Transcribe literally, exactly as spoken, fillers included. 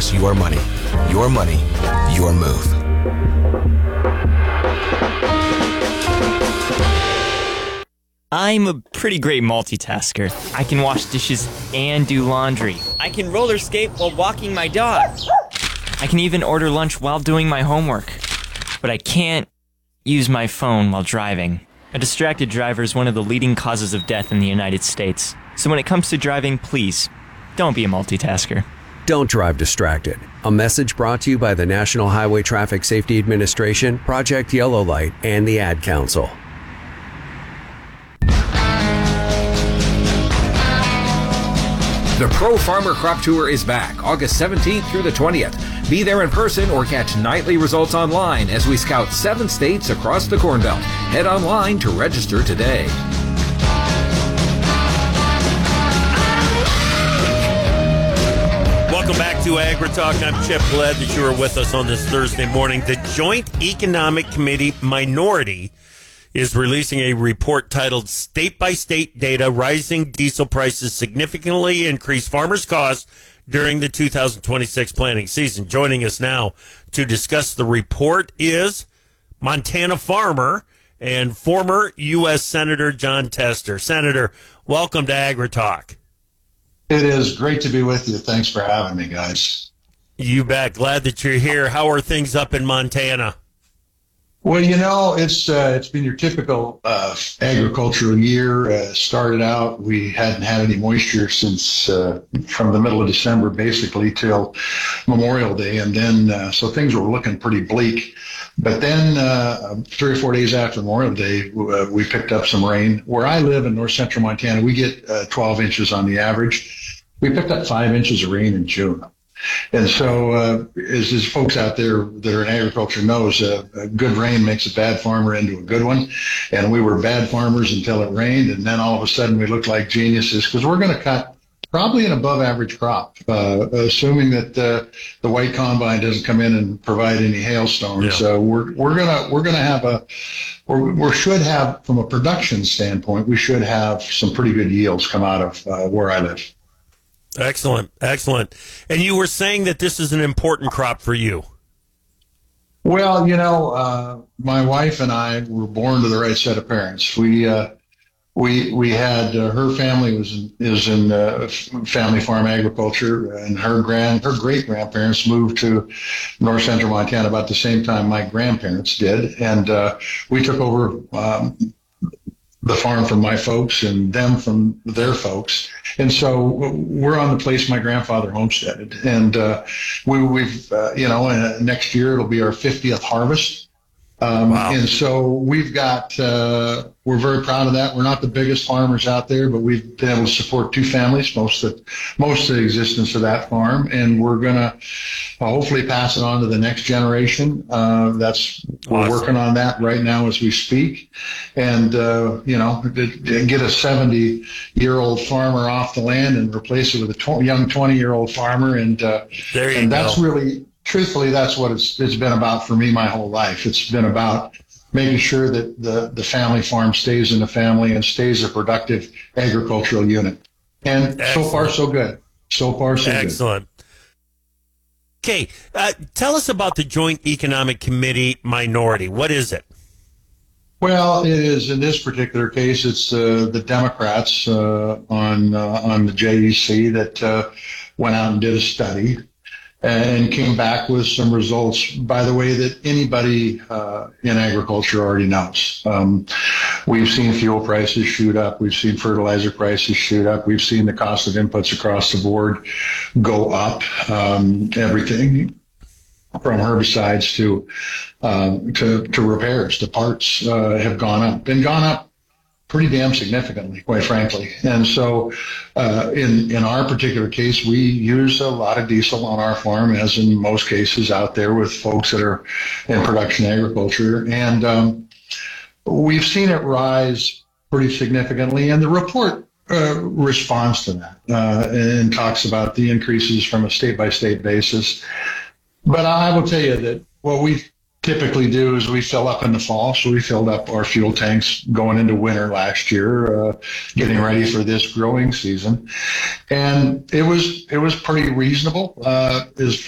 It's your money, your money, your move. I'm a pretty great multitasker. I can wash dishes and do laundry. I can roller skate while walking my dog. I can even order lunch while doing my homework. But I can't use my phone while driving. A distracted driver is one of the leading causes of death in the United States. So when it comes to driving, please, don't be a multitasker. Don't drive distracted. A message brought to you by the National Highway Traffic Safety Administration, Project Yellow Light, and the Ad Council. The Pro Farmer Crop Tour is back August seventeenth through the twentieth. Be there in person or catch nightly results online as we scout seven states across the Corn Belt. Head online to register today. Welcome back to AgriTalk. I'm Chip. Glad that you are with us on this Thursday morning. The Joint Economic Committee minority is releasing a report titled State-by-State Data, Rising Diesel Prices Significantly Increase Farmers' Costs During the two thousand twenty-six Planting Season. Joining us now to discuss the report is Montana farmer and former U S Senator Jon Tester. Senator, welcome to AgriTalk. It is great to be with you. Thanks for having me, guys. You bet. Glad that you're here. How are things up in Montana? Well, you know, it's uh, it's been your typical uh, agricultural year. Uh, started out, we hadn't had any moisture since uh, from the middle of December, basically, till Memorial Day. And then, uh, so things were looking pretty bleak. But then uh, three or four days after Memorial Day, uh, we picked up some rain. Where I live in north central Montana, we get uh, twelve inches on the average. We picked up five inches of rain in June. And so, uh, as, as folks out there that are in agriculture knows, uh, a good rain makes a bad farmer into a good one. And we were bad farmers until it rained. And then all of a sudden we looked like geniuses because we're going to cut probably an above average crop, uh, assuming that uh, the white combine doesn't come in and provide any hailstones. Yeah. So we're, we're going to, we're going to have a, we we should have, from a production standpoint, we should have some pretty good yields come out of uh, where I live. Excellent, excellent. And you were saying that this is an important crop for you. Well, you know, uh, my wife and I were born to the right set of parents. We uh, we we had uh, her family was in, is in uh, family farm agriculture, and her grand her great grandparents moved to north central Montana about the same time my grandparents did, and uh, we took over Um, the farm from my folks and them from their folks. And so we're on the place my grandfather homesteaded. And uh, we, we've, uh, you know, uh, next year it'll be our fiftieth harvest. Um, Wow. And so we've got, uh, we're very proud of that. We're not the biggest farmers out there, but we've been able to support two families, most of, most of the existence of that farm. And we're going to uh, hopefully pass it on to the next generation. Uh, that's, we're Awesome. working on that right now as we speak. And, uh, you know, get a seventy year old farmer off the land and replace it with a tw- young twenty year old farmer. And, uh, There you and go. that's really, truthfully, that's what it's it's been about for me my whole life. It's been about making sure that the, the family farm stays in the family and stays a productive agricultural unit. And Excellent. so far, so good. So far, so Excellent. Okay, uh, tell us about the Joint Economic Committee minority. What is it? good. Well, it is, in this particular case, it's uh, the Democrats uh, on, uh, on the J E C that uh, went out and did a study and came back with some results, by the way, that anybody uh, in agriculture already knows. Um, we've seen fuel prices shoot up. We've seen fertilizer prices shoot up. We've seen the cost of inputs across the board go up. Um, everything from herbicides to, um, to to repairs, to parts uh, have gone up and gone up pretty damn significantly, quite frankly. And so uh, in, in our particular case, we use a lot of diesel on our farm, as in most cases out there with folks that are in production agriculture. And um, we've seen it rise pretty significantly. And the report uh, responds to that uh, and talks about the increases from a state-by-state basis. But I will tell you that what we typically do is we fill up in the fall. So we filled up our fuel tanks going into winter last year, uh, getting ready for this growing season. And it was, it was pretty reasonable, uh, as,